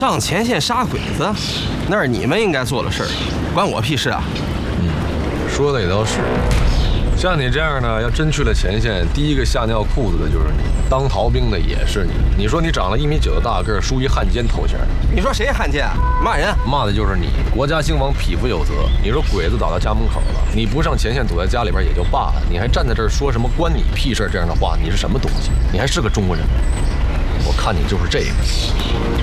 上前线杀鬼子，那是你们应该做的事儿，关我屁事啊！ 说的也倒是。像你这样的，要真去了前线，第一个吓尿裤子的就是你，当逃兵的也是你。你说你长了1.9米的大个儿，梳一汉奸头衔， 你说谁汉奸啊？骂人！ 骂的就是你。国家兴亡，匹夫有责。你说鬼子打到家门口了，你不上前线，躲在家里边也就罢了，你还站在这儿说什么关你屁事这样的话，你是什么东西？你还是个中国人吗？我看你就是这个。